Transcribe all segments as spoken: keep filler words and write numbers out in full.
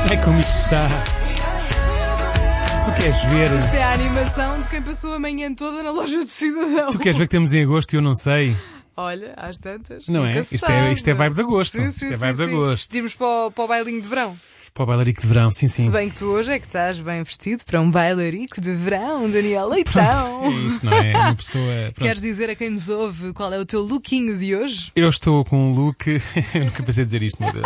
Ai, como isto está. Tu queres ver? Isto é a animação de quem passou a manhã toda na loja do Cidadão. Tu queres ver que temos em agosto e eu não sei? Olha, às tantas. Não é? Isto, é? isto é vibe de agosto. Sim, isto sim, é vibe sim, de agosto. Irmos para o, para o bailinho de verão. Para o bailarico de verão, sim, sim. Se bem que tu hoje é que estás bem vestido para um bailarico de verão, Daniel Leitão. Pronto, é isto, não é? É uma pessoa... Pronto. Queres dizer a quem nos ouve qual é o teu lookinho de hoje? Eu estou com um look... eu nunca pensei dizer isto, meu Deus.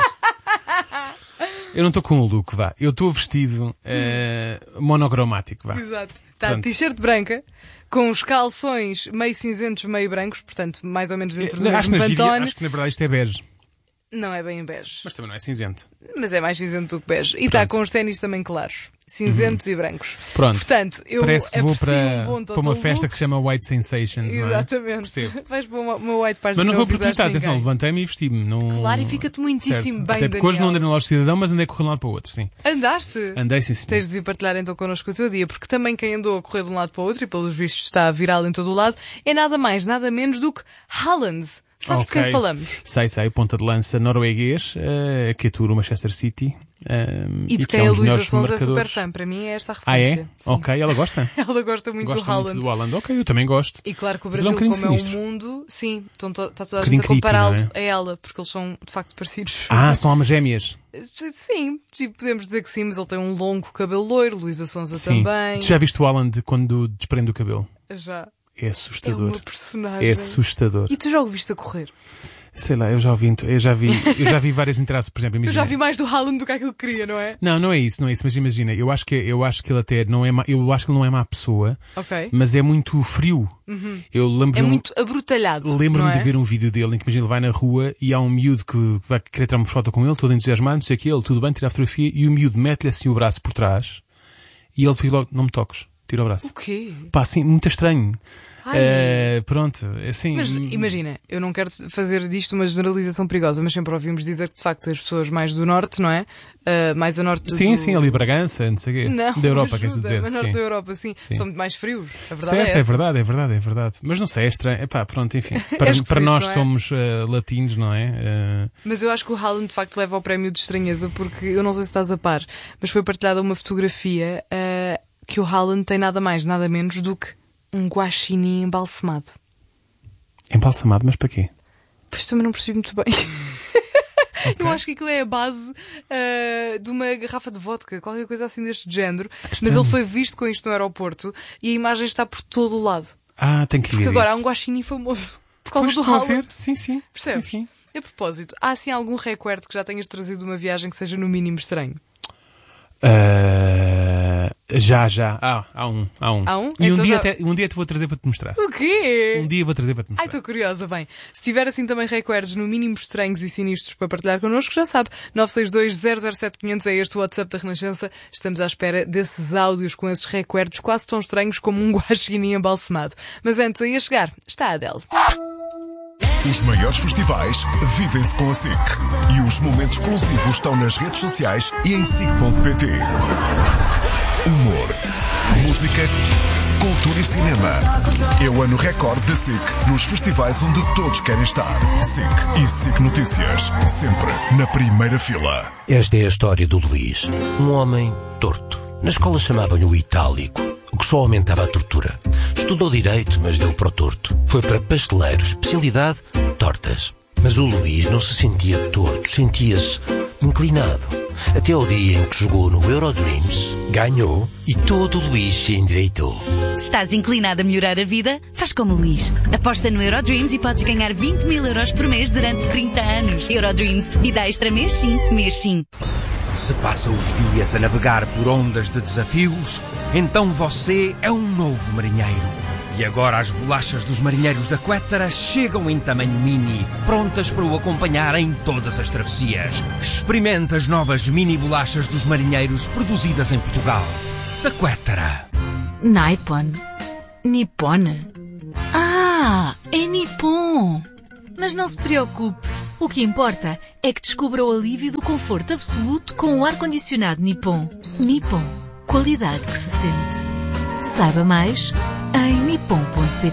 Eu não estou com um look, vá. Eu estou vestido uh, monocromático, vá. Exato. Está t-shirt branca, com os calções meio cinzentos, meio brancos, portanto, mais ou menos entre os acho, mesmos gíria, Pantone. acho que na verdade isto é bege. Não é bem bege. Mas também não é cinzento. Mas é mais cinzento do que bege. E está com os ténis também claros. Cinzentos uhum. e brancos. Pronto. Portanto, eu Parece que vou para, um para uma festa look. que se chama White Sensations. Exatamente. Não é? Vais para uma, uma white party. Mas não, não vou protestar, ninguém. atenção, levantei-me e vesti-me. Não... Claro, e fica-te muitíssimo certo. bem, Até porque Daniel. hoje não andei na loja de Cidadão, mas andei a correr de um lado para o outro, sim. Andaste? Andei, sim, sim. Tens de vir partilhar então connosco o teu dia, porque também quem andou a correr de um lado para o outro, e pelos vistos está viral em todo o lado, é nada mais, nada menos do que Haaland. Sabes okay. de quem falamos? Sei, sei, ponta de lança norueguês, uh, que atua o Manchester City. Um, e de e quem que é a um Luísa Sonza é super fã. Para mim é esta a referência. Ah, é? Sim. Ok, ela gosta? Ela gosta muito gosta do Haaland. Muito do Haaland. Ok, eu também gosto. E claro que o Mas Brasil, é um como é um sinistro. mundo, sim, então está toda a um gente a compará-lo creepy, a ela, porque eles são de facto parecidos. Ah, são almas gêmeas. Sim, tipo, podemos dizer que sim, mas ele tem um longo cabelo loiro, Luísa Sonza sim. também. Tu já viste o Haaland quando desprende o cabelo? Já. É assustador. É uma personagem. É assustador. E tu já o viste a correr? Sei lá, eu já ouvi, eu já vi, eu já vi várias interações, por exemplo, imagina. Eu já vi mais do Haaland do que aquilo que queria, não é? Não, não é isso, não é isso, mas imagina, eu acho que, eu acho que ele até não é má, eu acho que ele não é má pessoa, okay. mas é muito frio. Uhum. Eu lembro é um, muito abrutalhado. Lembro-me é? de ver um vídeo dele em que, imagina, ele vai na rua e há um miúdo que vai querer tirar uma foto com ele, todo entusiasmado, não sei o que, ele, tudo bem, tira a fotografia e o miúdo mete-lhe assim o braço por trás e ele fica logo, não me toques, tira o braço. O quê? Pá, assim, muito estranho. Uh, pronto, assim. Mas imagina, eu não quero fazer disto uma generalização perigosa, mas sempre ouvimos dizer que de facto as pessoas mais do norte, não é? Uh, mais a norte do... Sim, sim, ali Bragança, não sei o quê. Não, da Europa, ajuda, queres dizer? Mas norte sim. da Europa, sim. sim. São muito mais frios. A verdade certo, é essa. é verdade, é verdade, é verdade. Mas não sei, é estranho. Epá, pronto, enfim. Para, é para nós é? somos uh, latinos, não é? Uh... Mas eu acho que o Haaland de facto leva ao prémio de estranheza, porque eu não sei se estás a par, mas foi partilhada uma fotografia uh, que o Haaland tem nada mais, nada menos do que um guaxinim embalsamado. Embalsamado, mas para quê? Pois também não percebi muito bem. Okay. Eu acho que aquilo é a base uh, de uma garrafa de vodka, qualquer coisa assim deste género. Mas ele foi visto com isto no aeroporto e a imagem está por todo o lado. Ah, tem que ver. Porque agora isso. há um guaxinim famoso por causa pois do Haaland. Sim, sim. Percebes? Sim, sim. A propósito, há assim algum recorde que já tenhas trazido uma viagem que seja no mínimo estranho? Uh, já, já. Ah, há um. Há um. Há um? E então um, dia já... até, um dia te vou trazer para te mostrar. O quê? Um dia vou trazer para te mostrar. Ai, estou curiosa. Bem, se tiver assim também recordes no mínimo estranhos e sinistros para partilhar connosco, já sabe. nove seis dois zero zero sete quinhentos é este o WhatsApp da Renascença. Estamos à espera desses áudios com esses recordes quase tão estranhos como um guaxinim embalsamado. Mas antes aí a chegar, está a Adele. Os maiores festivais vivem-se com a SIC. E os momentos exclusivos estão nas redes sociais e em sic ponto pt. Humor, música, cultura e cinema. É o ano recorde da SIC nos festivais onde todos querem estar. SIC e SIC Notícias, sempre na primeira fila. Esta é a história do Luís, um homem torto. Na escola chamavam-lhe o Itálico, o que só aumentava a tortura. Estudou Direito, mas deu para o torto. Foi para pasteleiro, especialidade, tortas. Mas o Luís não se sentia torto, sentia-se inclinado. Até ao dia em que jogou no Eurodreams, ganhou e todo o Luís se endireitou. Se estás inclinado a melhorar a vida, faz como o Luís. Aposta no Eurodreams e podes ganhar vinte mil euros por mês durante trinta anos. Eurodreams, vida extra mês sim, mês sim. Se passa os dias a navegar por ondas de desafios, então você é um novo marinheiro. E agora as bolachas dos marinheiros da Quétara chegam em tamanho mini, prontas para o acompanhar em todas as travessias. Experimente as novas mini bolachas dos marinheiros produzidas em Portugal. Da Quétara. Nippon. Nippon. Ah, é Nippon. Mas não se preocupe. O que importa é que descubra o alívio do conforto absoluto com o ar-condicionado Nippon. Nippon. Qualidade que se sente. Saiba mais em nippon ponto pt.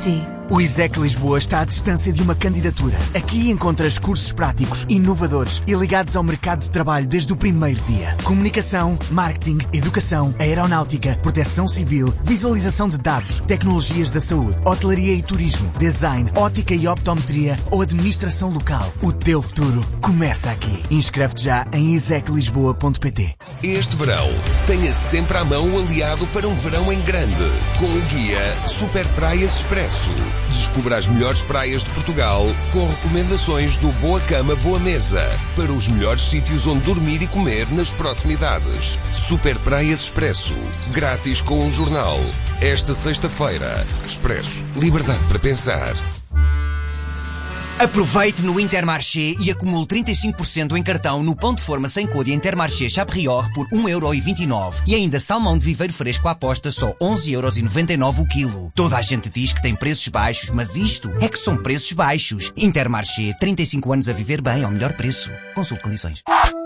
O ISEC Lisboa está à distância de uma candidatura. Aqui encontras cursos práticos, inovadores e ligados ao mercado de trabalho desde o primeiro dia. Comunicação, marketing, educação, aeronáutica, proteção civil, visualização de dados, tecnologias da saúde, hotelaria e turismo, design, ótica e optometria ou administração local. O teu futuro começa aqui. Inscreve-te já em isec lisboa ponto pt. Este verão, tenha sempre à mão o aliado para um verão em grande, com o guia Super Praias Expresso. Descubra as melhores praias de Portugal com recomendações do Boa Cama Boa Mesa para os melhores sítios onde dormir e comer nas proximidades. Super Praias Expresso, grátis com um jornal. Esta sexta-feira, Expresso, liberdade para pensar. Aproveite no Intermarché e acumule trinta e cinco por cento em cartão no pão de forma sem código Intermarché Chaprior por um euro e vinte e nove. E ainda salmão de viveiro fresco à aposta só onze euros e noventa e nove o quilo. Toda a gente diz que tem preços baixos, mas isto é que são preços baixos. Intermarché, trinta e cinco anos a viver bem ao melhor preço. Consulte condições.